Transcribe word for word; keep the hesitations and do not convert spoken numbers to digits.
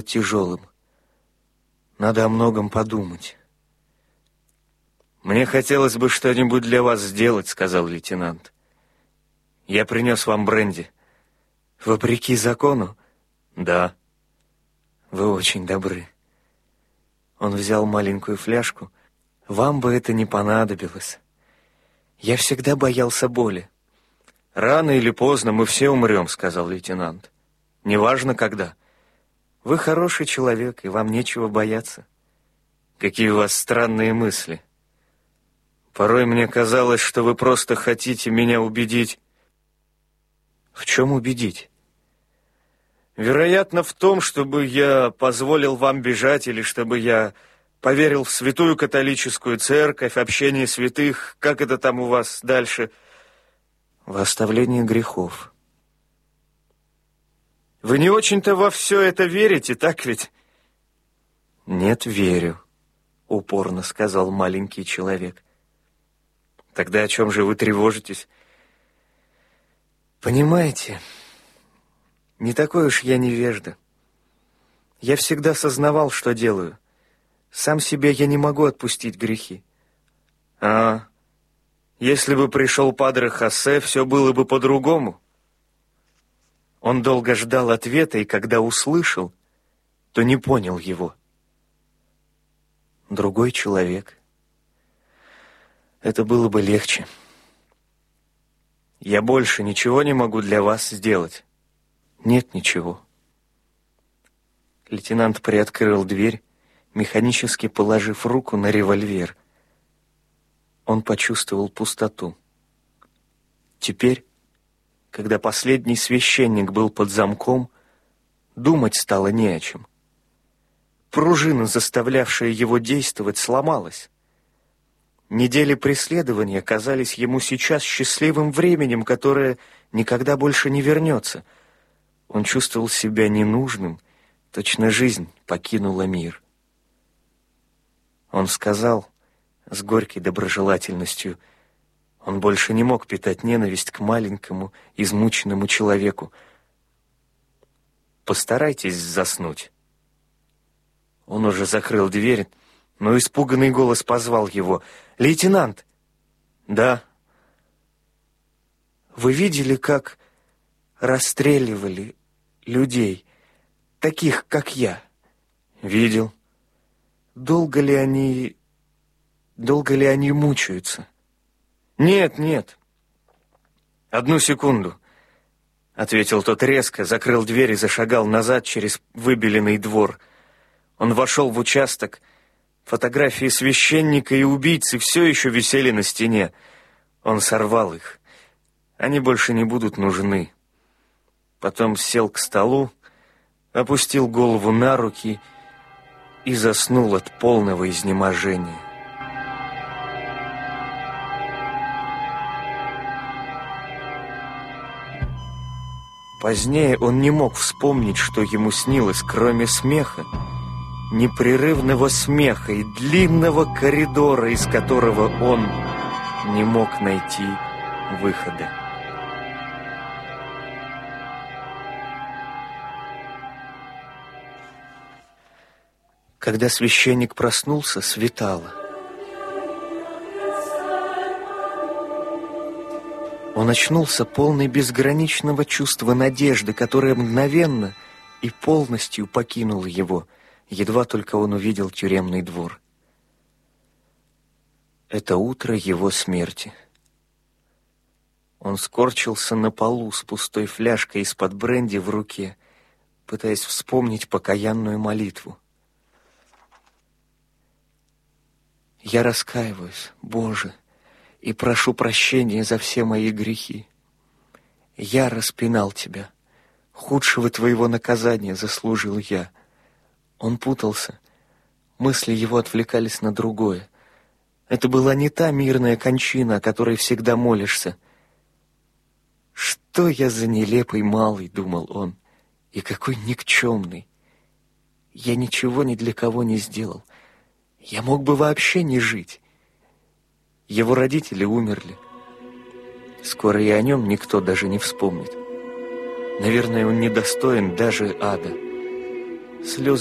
тяжелым. Надо о многом подумать. «Мне хотелось бы что-нибудь для вас сделать», — сказал лейтенант. «Я принес вам бренди». «Вопреки закону?» «Да». «Вы очень добры». Он взял маленькую фляжку. «Вам бы это не понадобилось. Я всегда боялся боли». «Рано или поздно мы все умрем», — сказал лейтенант. «Неважно, когда. Вы хороший человек, и вам нечего бояться». «Какие у вас странные мысли. Порой мне казалось, что вы просто хотите меня убедить». «В чем убедить?» «Вероятно, в том, чтобы я позволил вам бежать, или чтобы я поверил в святую католическую церковь, общение святых, как это там у вас дальше?» «В оставлении грехов». «Вы не очень-то во все это верите, так ведь?» «Нет, верю», — упорно сказал маленький человек. «Тогда о чем же вы тревожитесь?» «Понимаете, не такой уж я невежда. Я всегда сознавал, что делаю. Сам себе я не могу отпустить грехи». «А, если бы пришел падре Хосе, все было бы по-другому». Он долго ждал ответа, и когда услышал, то не понял его. Другой человек. Это было бы легче. «Я больше ничего не могу для вас сделать». «Нет ничего». Лейтенант приоткрыл дверь, механически положив руку на револьвер. Он почувствовал пустоту. Теперь, когда последний священник был под замком, думать стало не о чем. Пружина, заставлявшая его действовать, сломалась. Недели преследования казались ему сейчас счастливым временем, которое никогда больше не вернется. Он чувствовал себя ненужным, точно жизнь покинула мир. Он сказал с горькой доброжелательностью, он больше не мог питать ненависть к маленькому, измученному человеку: «Постарайтесь заснуть». Он уже закрыл дверь, но испуганный голос позвал его: «Лейтенант!» «Да». «Вы видели, как расстреливали людей, таких, как я?» «Видел». «Долго ли они... долго ли они мучаются?» «Нет, нет». «Одну секунду», — ответил тот резко, закрыл дверь и зашагал назад через выбеленный двор. Он вошел в участок. Фотографии священника и убийцы все еще висели на стене. Он сорвал их. Они больше не будут нужны. Потом сел к столу, опустил голову на руки и заснул от полного изнеможения. Позднее он не мог вспомнить, что ему снилось, кроме смеха, непрерывного смеха и длинного коридора, из которого он не мог найти выхода. Когда священник проснулся, светало. Он очнулся полный безграничного чувства надежды, которое мгновенно и полностью покинуло его, едва только он увидел тюремный двор. Это утро его смерти. Он скорчился на полу с пустой фляжкой из-под бренди в руке, пытаясь вспомнить покаянную молитву. «Я раскаиваюсь, Боже, и прошу прощения за все мои грехи. Я распинал Тебя. Худшего Твоего наказания заслужил я». Он путался. Мысли его отвлекались на другое. Это была не та мирная кончина, о которой всегда молишься. «Что я за нелепый малый», — думал он, — «и какой никчемный. Я ничего ни для кого не сделал. Я мог бы вообще не жить». Его родители умерли. Скоро и о нем никто даже не вспомнит. Наверное, он недостоин даже ада. Слезы